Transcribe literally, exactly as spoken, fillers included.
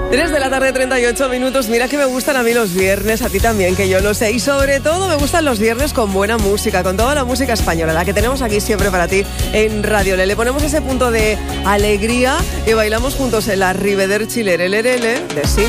tres de la tarde, treinta y ocho minutos. Mira que me gustan a mí los viernes, a ti también, que yo lo sé. Y sobre todo me gustan los viernes con buena música, con toda la música española, la que tenemos aquí siempre para ti en Radio Le. Le ponemos ese punto de alegría y bailamos juntos en la Rivederci Lerelelele de sí.